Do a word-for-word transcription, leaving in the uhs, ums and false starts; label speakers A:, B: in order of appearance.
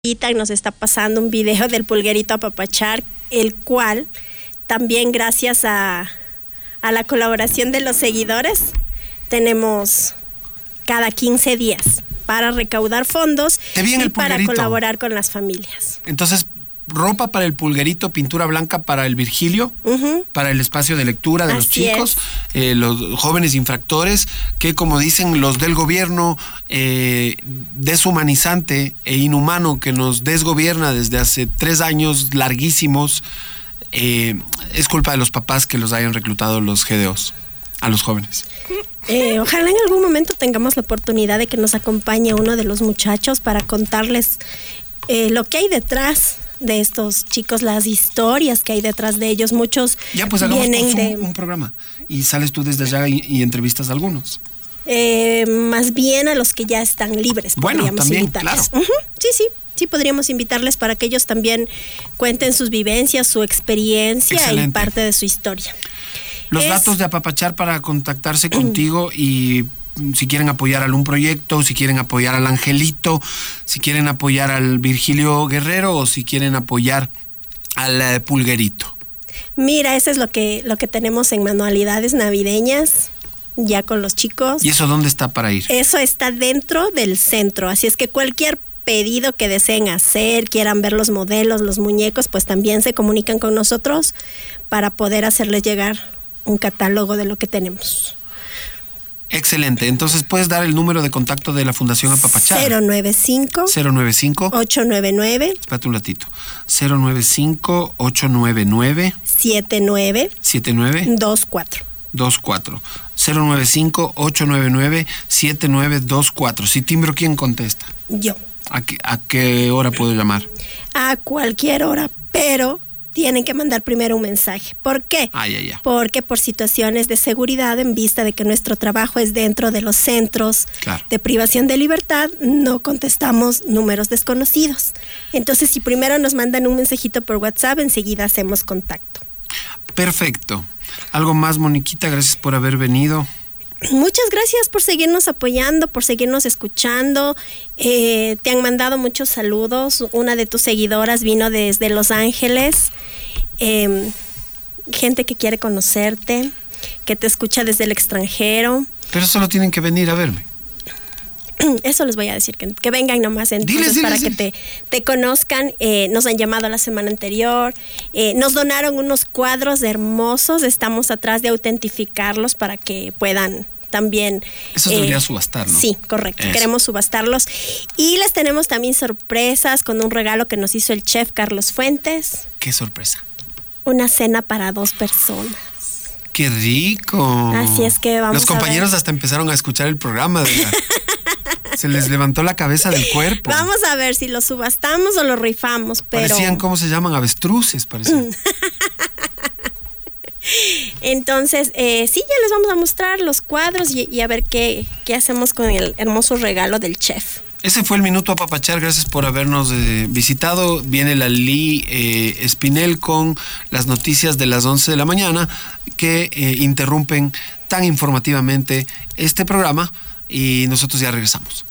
A: Ahorita nos está pasando un video del pulguerito apapachar, el cual también gracias a, a la colaboración de los seguidores tenemos cada quince días para recaudar fondos y
B: el
A: para colaborar con las familias.
B: Entonces, ropa para el pulguerito, pintura blanca para el Virgilio, uh-huh. para el espacio de lectura de Así los chicos, eh, los jóvenes infractores, que como dicen los del gobierno eh, deshumanizante e inhumano que nos desgobierna desde hace tres años larguísimos, eh, es culpa de los papás que los hayan reclutado los G D Os a los jóvenes.
A: Eh, ojalá en algún momento tengamos la oportunidad de que nos acompañe uno de los muchachos para contarles eh, lo que hay detrás de estos chicos, las historias que hay detrás de ellos. Muchos
B: ya pues hagamos
A: vienen de
B: un, un programa y sales tú desde allá y, y entrevistas a algunos.
A: Eh, más bien a los que ya están libres.
B: Bueno,
A: podríamos
B: también,
A: invitarles.
B: claro.
A: Uh-huh, sí, sí, sí podríamos invitarles para que ellos también cuenten sus vivencias, su experiencia Excelente. Y parte de su historia.
B: Los
A: es...
B: datos de Apapachar para contactarse contigo y si quieren apoyar a algún proyecto, si quieren apoyar al Angelito, si quieren apoyar al Virgilio Guerrero o si quieren apoyar al uh, Pulguerito.
A: Mira, eso es lo que, lo que tenemos en manualidades navideñas, ya con los chicos.
B: ¿Y eso dónde está para ir?
A: Eso está dentro del centro, así es que cualquier pedido que deseen hacer, quieran ver los modelos, los muñecos, pues también se comunican con nosotros para poder hacerles llegar un catálogo de lo que tenemos.
B: Excelente. Entonces, ¿puedes dar el número de contacto de la Fundación Apapachar?
A: cero nueve cinco
B: cero nueve cinco
A: ocho nueve nueve
B: Espérate un ratito. cero nueve cinco ocho nueve nueve
A: siete nueve
B: siete nueve
A: dos cuatro
B: dos cuatro cero nueve cinco ocho nueve nueve siete nueve dos cuatro. Si timbro, ¿quién contesta?
A: Yo.
B: ¿A qué, a qué hora puedo llamar?
A: A cualquier hora, pero tienen que mandar primero un mensaje. ¿Por qué?
B: Ay, ay, ay.
A: Porque por situaciones de seguridad, en vista de que nuestro trabajo es dentro de los centros
B: claro.
A: de privación de libertad, no contestamos números desconocidos. Entonces, si primero nos mandan un mensajito por WhatsApp, enseguida hacemos contacto.
B: Perfecto. ¿Algo más, Moniquita? Gracias por haber venido.
A: Muchas gracias por seguirnos apoyando, por seguirnos escuchando. Eh, te han mandado muchos saludos. Una de tus seguidoras vino desde Los Ángeles. Eh, gente que quiere conocerte, que te escucha desde el extranjero.
B: Pero solo tienen que venir a verme.
A: Eso les voy a decir, que, que vengan nomás entonces
B: diles, diles,
A: para
B: diles.
A: que te, te conozcan. Eh, nos han llamado la semana anterior, eh, nos donaron unos cuadros hermosos, estamos atrás de autentificarlos para que puedan también...
B: Eso eh, debería subastar, ¿no?
A: Sí, correcto, Eso. Queremos subastarlos. Y les tenemos también sorpresas con un regalo que nos hizo el chef Carlos Fuentes.
B: ¿Qué sorpresa?
A: Una cena para dos personas.
B: ¡Qué rico!
A: Así es que vamos
B: Los compañeros
A: a ver.
B: hasta empezaron a escuchar el programa. De la... Se les levantó la cabeza del cuerpo.
A: Vamos a ver si lo subastamos o lo rifamos, pero...
B: Parecían, ¿cómo se llaman? Avestruces, parecían.
A: Entonces, eh, sí, ya les vamos a mostrar los cuadros y, y a ver qué, qué hacemos con el hermoso regalo del chef.
B: Ese fue el Minuto Apapachar. Gracias por habernos eh, visitado. Viene la Lee eh, Espinel con las noticias de las once de la mañana que eh, interrumpen tan informativamente este programa y nosotros ya regresamos.